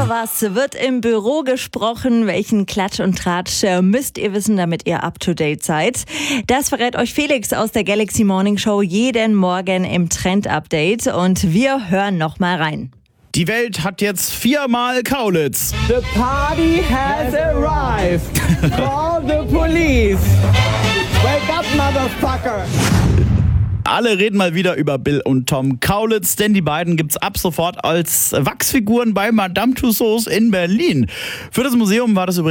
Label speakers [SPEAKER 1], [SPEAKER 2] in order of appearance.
[SPEAKER 1] Was wird im Büro gesprochen? Welchen Klatsch und Tratsch müsst ihr wissen, damit ihr up-to-date seid? Das verrät euch Felix aus der Galaxy Morning Show jeden Morgen im Trend-Update. Und wir hören noch mal rein.
[SPEAKER 2] Die Welt hat jetzt 4-mal Kaulitz.
[SPEAKER 3] The party has arrived. Call the police. Wake up, motherfucker.
[SPEAKER 2] Alle reden mal wieder über Bill und Tom Kaulitz, denn die beiden gibt's ab sofort als Wachsfiguren bei Madame Tussauds in Berlin. Für das Museum war das übrigens